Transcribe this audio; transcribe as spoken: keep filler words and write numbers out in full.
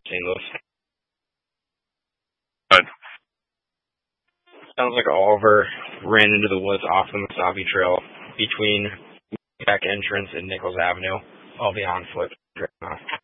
Saint Louis. But Sounds like Oliver ran into the woods off the Mesabi Trail between back entrance and Nichols Avenue, all beyond foot.